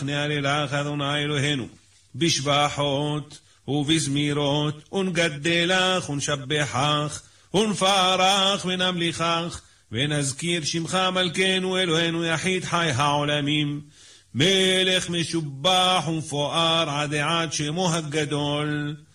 נעלה לך אדוני אלוהינו, בשבחות ובזמירות, ונגדלך ונשבחך, ונפארך ונמליכך, ונזכיר שמך מלכנו אלוהינו יחיד חי העולמים, מלך משובח ומפואר עד עד שמו הגדול.